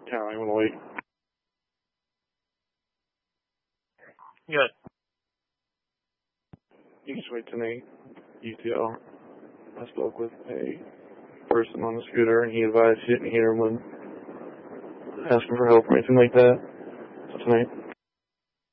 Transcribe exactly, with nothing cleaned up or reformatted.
Yeah, I'm gonna wait. Good. You can just wait tonight. U T L. I spoke with a person on the scooter, and he advised he didn't hear him when asking for help or anything like that. So tonight.